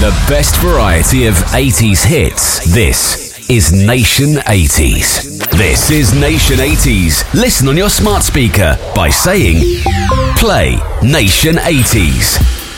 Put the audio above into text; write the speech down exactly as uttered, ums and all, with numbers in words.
the best variety of eighties hits. This is Nation eighties. This is Nation eighties. Listen on your smart speaker by saying, play Nation eighties.